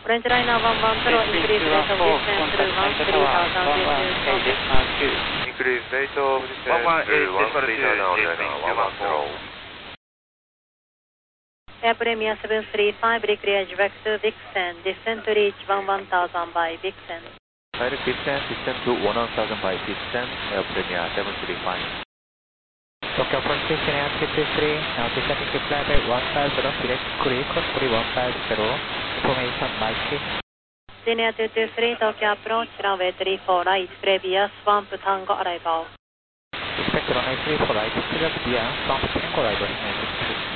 Orange Liner 110, increase rate of descent through 13,000 feet. Increase rate of descent through 13,000 110. Air Premier 735, reclear vector Vixen, descent to reach 11,000 by Vixen. Direct descent to 1,000 by Vixen, Air Premier 735. Tokyo approach station Air 323, now descending to flight 150, direct crew, cross 3150, information Mikey. Senior 223, Tokyo approach, runway 34 right, previous swamp Tango arrival. Expect runway 34 right, clear via swamp Tango arrival.